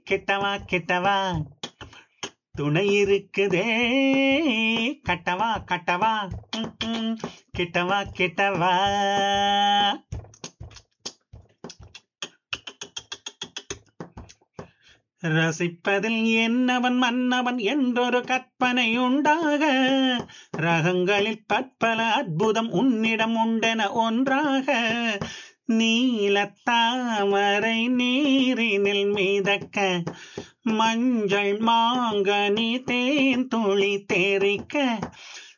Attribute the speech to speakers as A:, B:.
A: கெட்டவா கெட்டவா துணை இருக்குதே, கட்டவா கட்டவா, ம், ம், கெட்டவா கெட்டவா. ரசிப்பதில் என்னவன் மன்னவன் என்றொரு கற்பனை உண்டாக, ரகங்களில் பற்பல அற்புதம் உன்னிடம் உண்டென ஒன்றாக, நீலத்தாமரை நீரினில் மிதக்க, மஞ்சள் மாங்கனி தேன் துளி தேரிக்க,